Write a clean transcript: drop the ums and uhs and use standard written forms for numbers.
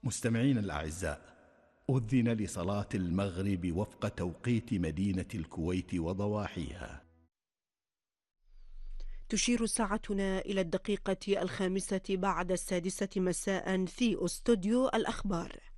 مستمعين الأعزاء، أذن لصلاة المغرب وفق توقيت مدينة الكويت وضواحيها. تشير ساعتنا إلى الدقيقة 5 بعد 6 مساء في أستوديو الأخبار.